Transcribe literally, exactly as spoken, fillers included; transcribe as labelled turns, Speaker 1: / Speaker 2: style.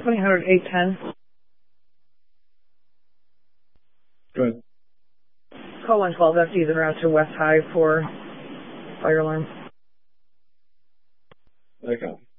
Speaker 1: twenty hundred eight ten.
Speaker 2: Go ahead.
Speaker 1: Call one twelve F D is en route to West High for fire alarm.
Speaker 2: I copy.